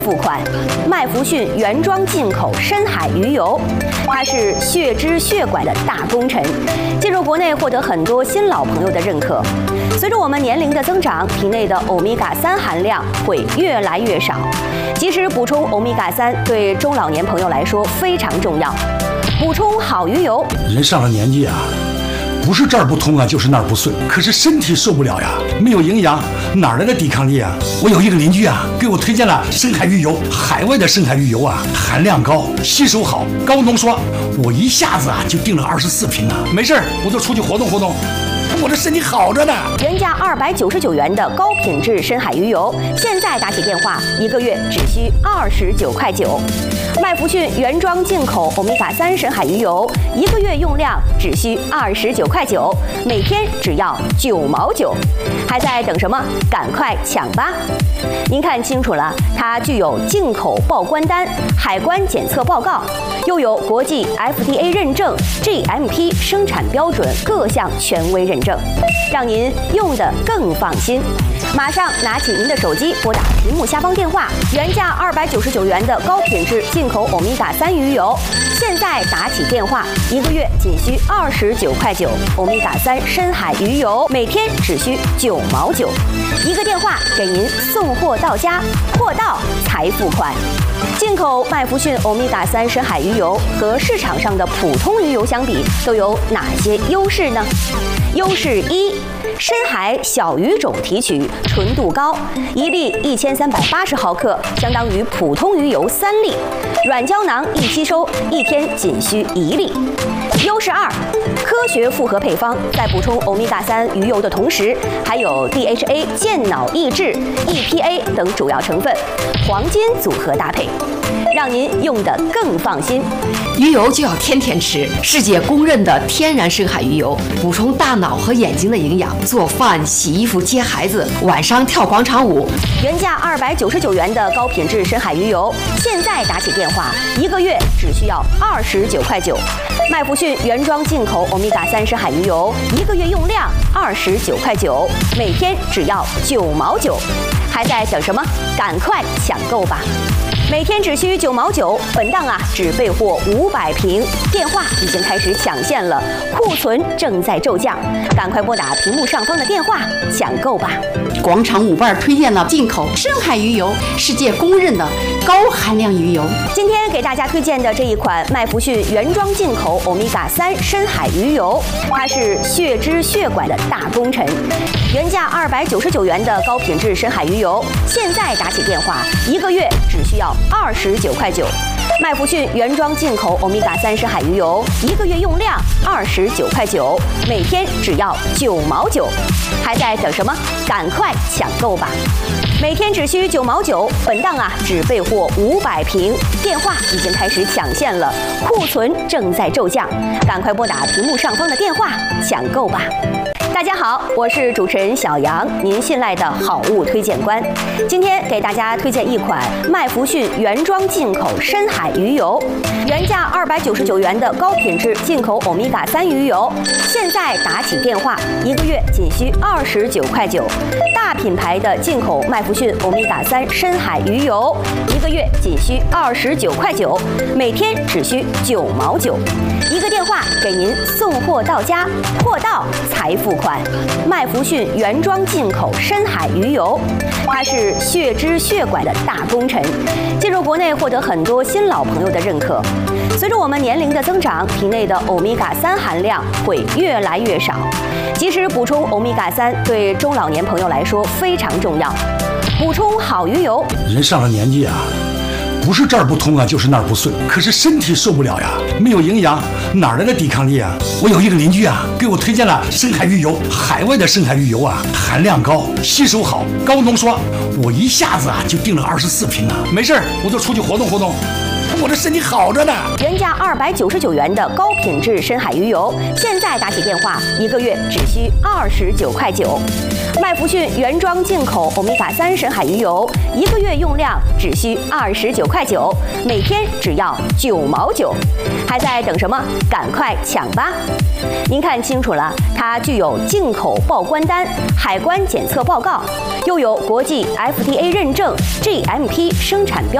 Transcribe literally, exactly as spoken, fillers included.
付款，麦福逊原装进口深海鱼油，它是血脂血管的大功臣，进入国内获得很多新老朋友的认可。随着我们年龄的增长，体内的欧米伽三含量会越来越少，及时补充欧米伽三对中老年朋友来说非常重要。补充好鱼油， 人上了年纪啊，不是这儿不通啊，就是那儿不顺，可是身体受不了呀，没有营养，哪来的抵抗力啊？我有一个邻居啊，给我推荐了深海鱼油，海外的深海鱼油啊，含量高，吸收好，高浓缩，我一下子啊就订了二十四瓶啊，没事儿我就出去活动活动，我这身体好着呢。 原价二百九十九元的高品质深海鱼油，现在打起电话，一个月只需二十九块九。麦福逊原装进口欧米伽三深海鱼油，一个月用量只需二十九块九，每天只要九毛九，还在等什么？赶快抢吧！您看清楚了，它具有进口报关单、海关检测报告，又有国际 F D A 认证、G M P 生产标准各项权威认证，让您用得更放心。马上拿起您的手机，拨打屏幕下方电话，原价二百九十九元的高品质进口欧米伽三鱼油，现在打起电话，一个月仅需二十九块九。欧米伽三深海鱼油每天只需九毛九，一个电话给您送货到家，货到才付款。进口麦福逊欧米伽三深海鱼油和市场上的普通鱼油相比，都有哪些优势呢？优势一。深海小鱼种提取纯度高，一粒一千三百八十毫克，相当于普通鱼油三粒。软胶囊易吸收，一天仅需一粒。优势二，科学复合配方，在补充欧米伽三鱼油的同时，还有 D H A 健脑益智、E P A 等主要成分，黄金组合搭配，让您用得更放心。 鱼油就要天天吃，世界公认的天然深海鱼油，补充大脑和眼睛的营养，做饭、洗衣服、接孩子，晚上跳广场舞。 原价二百九十九元的高品质深海鱼油，现在打起电话，一个月只需要二十九块九。麦福逊原装进口欧米伽三深海鱼油，一个月用量二十九块九，每天只要九毛九，还在等什么？赶快抢购吧！每天只需九毛九，本档啊只备货五百瓶，电话已经开始抢现了，库存正在骤降，赶快拨打屏幕上方的电话抢购吧！ 广场舞伴推荐了进口深海鱼油，世界公认的高含量鱼油。 今天给大家推荐的这一款麦福逊原装进口欧米伽三深海鱼油，它是血脂血管的大功臣，原价二百九十九元的高品质深海鱼油，现在打起电话，一个月只需要二十九块九。麦福逊原装进口欧米伽三深海鱼油，一个月用量二十九块九，每天只要九毛九，还在等什么？赶快抢购吧！每天只需九毛九，本档啊只备货五百瓶，电话已经开始抢现了，库存正在骤降，赶快拨打屏幕上方的电话抢购吧！大家好，我是主持人小杨，您信赖的好物推荐官。今天给大家推荐一款麦福逊原装进口深海鱼油，原价二百九十九元的高品质进口欧米伽三鱼油，现在打起电话，一个月仅需二十九块九。大品牌的进口麦福逊欧米伽三深海鱼油，一个月仅需二十九块九，每天只需九毛九，一个电话给您送货到家，货到才付款。麦福逊原装进口深海鱼油，它是血脂血管的大功臣，进入国内获得很多新老朋友的认可。随着我们年龄的增长，体内的欧米伽三含量会越来越少，及时补充欧米伽三对中老年朋友来说非常重要。补充好鱼油， 人上了年纪啊，不是这儿不通啊，就是那儿不顺，可是身体受不了呀，没有营养，哪来的抵抗力啊？我有一个邻居啊，给我推荐了深海鱼油，海外的深海鱼油啊，含量高，吸收好，高浓缩，我一下子啊就订了二十四瓶啊，没事儿我就出去活动活动， 我的身体好着呢。 原价二百九十九元的高品质深海鱼油，现在打起电话，一个月只需二十九块九。麦福逊原装进口欧米伽三深海鱼油，一个月用量只需二十九块九，每天只要九毛九。还在等什么？赶快抢吧！您看清楚了，它具有进口报关单、海关检测报告，又有国际 F D A 认证、G M P 生产标